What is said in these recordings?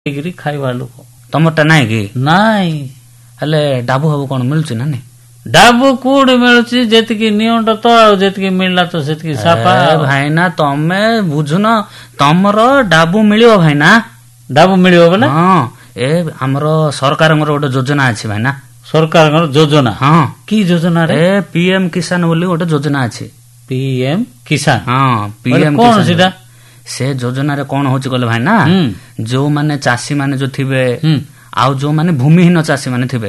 ଖାଇବା ଲୋକ ତମରଟା ନାଇଁ କି? ନାଇଁ। ହେଲେ ଡାବୁ ହବୁ କଣ ମିଳୁଛି ନା ନାଇଁ? ଡାବୁ କୋଉଠି ମିଳୁଛି? ଯେତିକି ନିଅଣ୍ଟ ତ ଆଉ ଯେତିକି ମିଳିଲା ତ ସେତିକି ସାପା। ଭାଇନା ତମେ ବୁଝୁନ, ତମର ଡାବୁ ମିଳିବ ଭାଇନା। ଡାବୁ ମିଳିବ ବୋଲେ? ହଁ, ଏ ଆମର ସରକାରଙ୍କର ଗୋଟେ ଯୋଜନା ଅଛି ଭାଇନା। ସରକାରଙ୍କର ଯୋଜନା? ହଁ। କି ଯୋଜନା? ଏ PM କିଷାନ ବୋଲି ଗୋଟେ ଯୋଜନା ଅଛି। PM କିଷାନ? ହଁ, PM କଣ କିଷାନ। ସେଟା? ସେ ଯୋଜନାରେ କଣ ହଉଛି କହିଲେ ଭାଇନା, ଯୋଉମାନେ ଚାଷୀ ମାନେ ଯୋଉ ଥିବେ ଆଉ ଯୋଉମାନେ ଭୂମିହୀନ ଚାଷୀ ମାନେ ଥିବେ,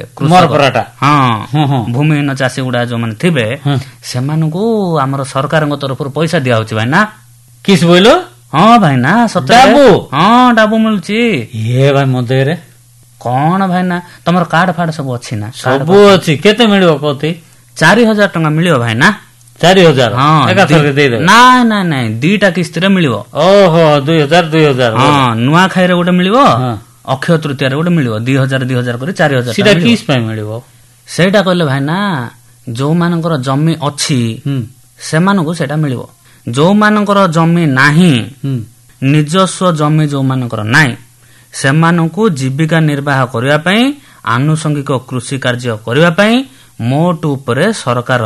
ହଁ, ଭୂମିହୀନ ଚାଷୀ ଗୁଡା ଯୋଉମାନେ ଥିବେ ସେମାନଙ୍କୁ ଆମର ସରକାରଙ୍କ ତରଫରୁ ପଇସା ଦିଆ ହଉଛି ଭାଇନା। କିସ୍ ବୋଇଲ? ହଁ ଭାଇନା, ଡାବୁ? ହଁ, ଡାବୁ ମିଳୁଛି। ଇଏ ଭାଇ ମୋ ଦେହରେ କଣ ଭାଇନା, ତମର କାର୍ଡ ଫାର୍ଡ ସବୁ ଅଛି ନା? ସବୁ ଅଛି। କେତେ ମିଳିବ କତି? 4000 ଟଙ୍କା ମିଳିବ ଭାଇନା। 4000? ଏକାଥରେ ଦେଇଦେବେ? ନାଇଁ ନାଇଁ ନାଇଁ, 2ଟା କିସ୍ତିରେ ମିଳିବ। ଓହୋ, 2000। ହଁ, ନୂଆ ଖାଇରେ ଗୋଟେ ମିଳିବ, ଅକ୍ଷୟ ତୃତୀୟାରେ ଗୋଟେ ମିଳିବ। 2000 କରି 4000। ସେଟା କିସ୍ ପାଇଁ ମିଳିବ? ସେଇଟା କହିଲେ ଭାଇନା, ଯୋଉମାନଙ୍କର ଜମି ଅଛି ସେମାନଙ୍କୁ ସେଇଟା ମିଳିବ। ଯୋଉମାନଙ୍କର ଜମି ନାହିଁ, ନିଜସ୍ୱ ଜମି ଯୋଉମାନଙ୍କର ନାହିଁ, ସେମାନଙ୍କୁ ଜୀବିକା ନିର୍ବାହ କରିବା ପାଇଁ, ଆନୁଷଙ୍ଗିକ କୃଷି କାର୍ଯ୍ୟ କରିବା ପାଇଁ ମୋଟ ଉପରେ ସରକାର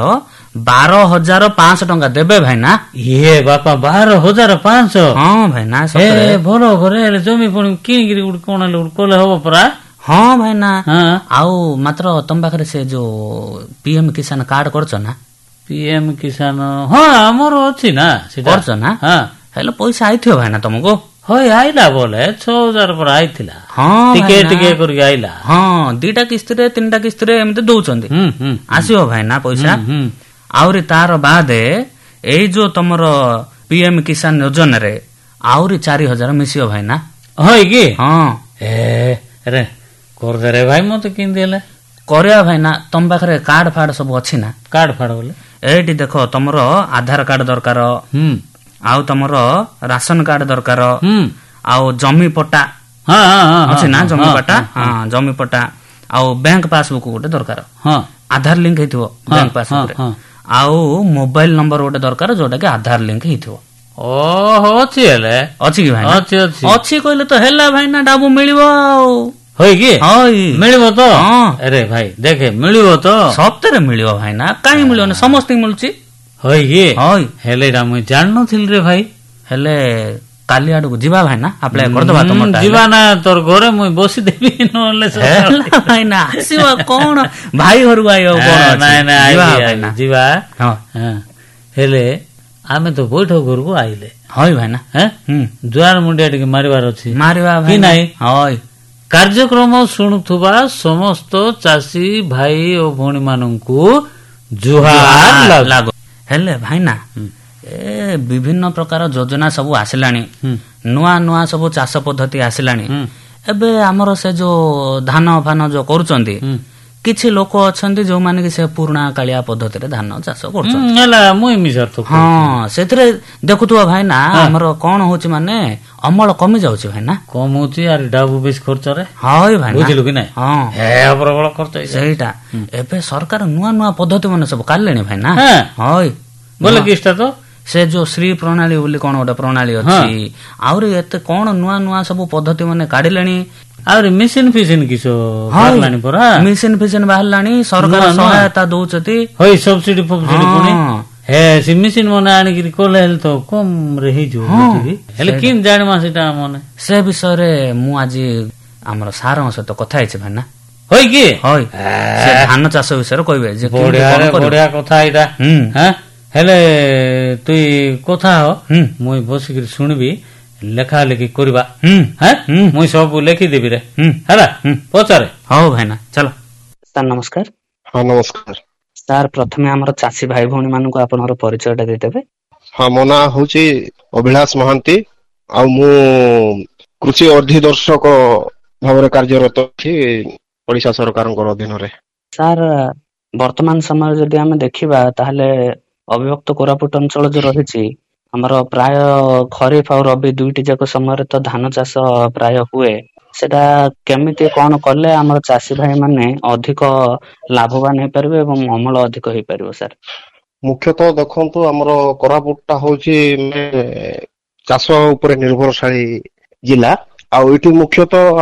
12,500 ଟଙ୍କା ଦେବେ ଭାଇନା। ଇଏ ବାପା, 12,500? ହଁ ଭାଇନା, ଭଲ ଘରେ ହେଲେ ଜମି ପୁଣି କିଣିକିରି ଗୋଟେ କଣ ହେଲେ ଗୋଟେ କଲେ ହବ ପରା। ହଁ ଭାଇନା। ଆଉ ମାତ୍ର ତମ ପାଖରେ ସେ ଯୋଉ PM କିଷାନ କାର୍ଡ କରୁଛ ନା? PM କିଷାନ? ହଁ, ଆମର ଅଛି ନା। ସେଟା କରୁଛ ନା? ହେଲେ ପଇସା ଆଇଥିବ ଭାଇନା ତମକୁ? ହଇ, ଆଇଲା ବୋଲେ 6,000 ପରେ ଆଇଥିଲା। ହଁ, ଟିକେ ଟିକେ କରିକି ଆଇଲା। ହଁ, 2ଟା କିସ୍ତିରେ 3ଟା କିସ୍ତିରେ ଏମିତି ଦଉଛନ୍ତି। ଆସିବ ଭାଇନା ପଇସା। ଆହୁରି ତାର ବାଦେ ଏଇ ଯୋଉ ତମର PM କିଷାନ ଯୋଜନାରେ ଆହୁରି 4,000 ମିଶିବ ଭାଇନା। ହଇ କି? ହଁ। ରେ କରିଦେ ଭାଇ, ମତେ କେମିତି ହେଲେ କରିବା ଭାଇନା। ତମ ପାଖରେ କାର୍ଡ ଫାର୍ଡ ସବୁ ଅଛି ନା? କାର୍ଡ ଫାର୍ଡ ବୋଲେ ଏଇଠି ଦେଖ, ତମର ଆଧାର କାର୍ଡ ଦରକାର, ଆଉ ତମର ରାସନ କାର୍ଡ ଦରକାର, ଆଉ ଜମି ପଟା ଅଛି ନା? ଜମି ପଟା, ଜମି ପଟା, ଆଉ ବ୍ୟାଙ୍କ ପାସବୁକ୍ ଗୋଟେ ଦରକାର। ଆଧାର ଲିଙ୍କ ହେଇଥିବ ବ୍ୟାଙ୍କ ପାସବୁକ୍ ରେ। ଆଉ ମୋବାଇଲ ନମ୍ବର ଗୋଟେ ଦରକାର, ଯୋଉଟା କି ଆଧାର ଲିଙ୍କ ହେଇଥିବ। ଓହୋ, ଅଛି ହେଲେ? ଅଛି କି ଭାଇନା? ଅଛି କହିଲେ ତ ହେଲା ଭାଇନା, ଡାବୁ ମିଳିବ। ଆଉ ହଇ କି? ମିଳିବ ତ? ଆରେ ଭାଇ ଦେଖେ, ମିଳିବ ତ? ସତରେ ମିଳିବ ଭାଇନା, କାହିଁ ମିଳିବନି? ସମସ୍ତଙ୍କୁ ମିଳୁଛି। ହଇ କି? ହେଲେ ଏଇଟା ମୁଇଁ ଜାଣିନଥିଲି ରେ ଭାଇ। ହେଲେ କାଲି ଆଡକୁ ଯିବା ଭାଇନା, ଆପ୍ଲାଏ କରିଦବା। ତମର ଯିବା ନା? ତୋର ଘରେ ମୁଇଁ ବସିଦେବି ନହେଲେ ଭାଇନା। ଆସିବ କଣ, ଭାଇ ଘରକୁ ଆଇବ କଣ? ଯିବା। ହେଲେ ଆମେ ତ ବୈଠକ ଘରକୁ ଆଇଲେ। ହଇ ଭାଇନା। ଜୁଆର ମୁଣ୍ଡିଆ ଟିକେ ମାରିବାର ଅଛି। ମାରିବା କି ନାଇଁ? କାର୍ଯ୍ୟକ୍ରମ ଶୁଣୁଥିବା ସମସ୍ତ ଚାଷୀ ଭାଇ ଓ ଭଉଣୀ ମାନଙ୍କୁ ଜୁହାର ଲାଗୁ। ହେଲେ ଭାଇନା, ଏ ବିଭିନ୍ନ ପ୍ରକାର ଯୋଜନା ସବୁ ଆସିଲାଣି, ନୂଆ ନୂଆ ସବୁ ଚାଷ ପଦ୍ଧତି ଆସିଲାଣି। ଏବେ ଆମର ସେ ଯୋଉ ଧାନ ଫାନ ଯୋଉ କରୁଛନ୍ତି, କିଛି ଲୋକ ଅଛନ୍ତି ଯୋଉମାନେ କି ସେ ପୁରୁଣା କାଳିଆ ପଦ୍ଧତିରେ ଧାନ ଚାଷ କରୁଛନ୍ତି। ହଁ, ସେଥିରେ ଦେଖୁଥିବ ଭାଇନା, ଆମର କଣ ହଉଛି ମାନେ ଅମଳ କମି ଯାଉଛି ଭାଇନା। କମ ହଉଛି, ଆର ଡାବୁ ବେଶୀ ଖର୍ଚ୍ଚରେ। ହଁ ଭାଇନା, ବୁଝିଲୁ କି ନାଇଁ? ପ୍ରବଳ ଖର୍ଚ୍ଚ ସେଇଟା। ଏବେ ସରକାର ନୂଆ ନୂଆ ପଦ୍ଧତି ମାନେ ସବୁ କାଢିଲେଣି ଭାଇନା। ବୋଲେ କିଛିଟା ତ ସେ ଯୋଉ ଶ୍ରୀ ପ୍ରଣାଳୀ ବୋଲି କଣ ଗୋଟେ ପ୍ରଣାଳୀ ଅଛି, ଆହୁରି ଏତେ କଣ ନୂଆ ନୂଆ ସବୁ ପଦ୍ଧତି ମାନେ କାଢିଲେଣି। ଆହୁରି ମେସିନ ଫିସିନ କିସ ବାହାରିଲାଣି ପରା? ମେସିନ ଫିସିନ ବାହାରିଲାଣି, ସରକାର ସହାୟତା ଦଉଛନ୍ତି। ସବସିଡି ଫବସିଡି ପୁଣି ସେ ମେସିନ ମାନେ ଆଣିକିରି କଲେ ହେଲେ ତ କମ ରେ ହେଇଯିବ। ହେଲେ କେମିତି ଜାଣିମା ସେଟା? ମାନେ ସେ ବିଷୟରେ ମୁଁ ଆଜି ଆମର ସାରଙ୍କ ସହିତ କଥା ହେଇଛି ଭାଇନା। ହଇ କି? ସେ ଧାନ ଚାଷ ବିଷୟରେ କହିବେ ଯେ ବଢିଆ କଥା ଏଇଟା। ହେଲେ ତୁଇ କଥା ହ, ମୁଇଁ ବସିକିରି ଶୁଣିବି, ଲେଖା ଲେଖି କରିବା। ମୁଇଁ ସବୁ ଲେଖିଦେବି ରେ, ହେଲା? ପଚାରେ। ହଉ ଭାଇନା, ଚାଲ। ସାର୍ ନମସ୍କାର। ହଁ, ନମସ୍କାର ସାର୍। ପ୍ରଥମେ ଆମର ଚାଷୀ ଭାଇ ଭଉଣୀ ମାନଙ୍କୁ ଆପଣଙ୍କର ପରିଚୟଟା ଦେଇଦେବେ। ହଁ, ମୋ ନାଁ ହଉଛି ଅଭିଳାଷ ମହାନ୍ତି, ଆଉ ମୁଁ କୃଷି ଅଧିଦର୍ଶକ ଭାବରେ କାର୍ଯ୍ୟରତ ଅଛି ଓଡିଶା ସରକାରଙ୍କର ଅଧୀନରେ। ସାର୍, ବର୍ତ୍ତମାନ ସମୟରେ ଯଦି ଆମେ ଦେଖିବା, ତାହେଲେ ଅବିଭକ୍ତ କୋରାପୁଟ ଅଞ୍ଚଳ ଯୋଉ ରହିଛି, ଆମର ପ୍ରାୟ ଖରିଫ ଆଉ ରବି ଦୁଇଟି ଯାକ ସମୟରେ ତ ଧାନ ଚାଷ ପ୍ରାୟ ହୁଏ। ସେଟା କେମିତି କଣ କଲେ ଆମର ଚାଷୀ ଭାଇ ମାନେ ଅଧିକ ଲାଭବାନ ହେଇପାରିବେ ଏବଂ ଅମଳ ଅଧିକ ହେଇପାରିବ ସାର୍? ମୁଖ୍ୟତଃ ଦେଖନ୍ତୁ, ଆମର କୋରାପୁଟ ଟା ହଉଛି ଚାଷ ଉପରେ ନିର୍ଭରଶାଳୀ ଜିଲ୍ଲା, ଆଉ ଏଇଠି ମୁଖ୍ୟତଃ